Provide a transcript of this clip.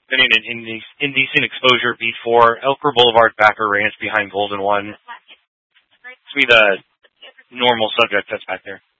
Been in an indecent exposure before. Elker Boulevard, Backer Ranch behind Golden One. It's be the normal subject that's back there.